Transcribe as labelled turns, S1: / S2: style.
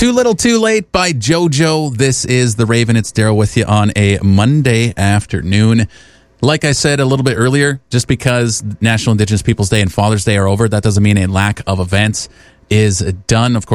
S1: Too Little Too Late by JoJo. This is The Raven. It's Daryl with you on a Monday afternoon. Like I said a little bit earlier, just because National Indigenous Peoples Day and Father's Day are over, that doesn't mean a lack of events is done. Of course,